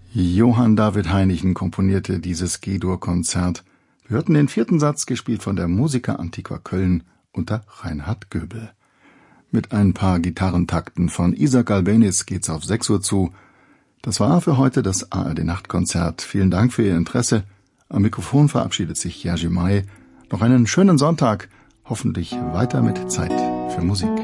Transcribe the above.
Johann David Heinichen komponierte dieses G-Dur-Konzert. Wir hörten den vierten Satz, gespielt von der Musica Antiqua Köln unter Reinhard Göbel. Mit ein paar Gitarrentakten von Isaac Albéniz geht's auf 6 Uhr zu. Das war für heute das ARD-Nachtkonzert. Vielen Dank für Ihr Interesse. Am Mikrofon verabschiedet sich Jerzy May. Noch einen schönen Sonntag, hoffentlich weiter mit Zeit für Musik.